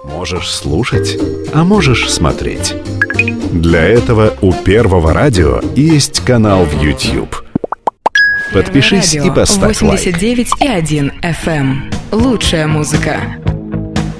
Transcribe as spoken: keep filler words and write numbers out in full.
Можешь слушать, а можешь смотреть. Для этого у Первого радио есть канал в YouTube. Подпишись и поставь лайк. восемьдесят девять и один эф эм. Лучшая музыка.